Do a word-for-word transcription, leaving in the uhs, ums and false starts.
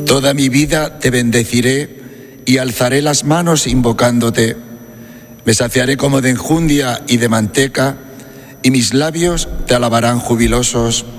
Toda mi vida te bendeciré y alzaré las manos invocándote. Me saciaré como de enjundia y de manteca, y mis labios te alabarán jubilosos.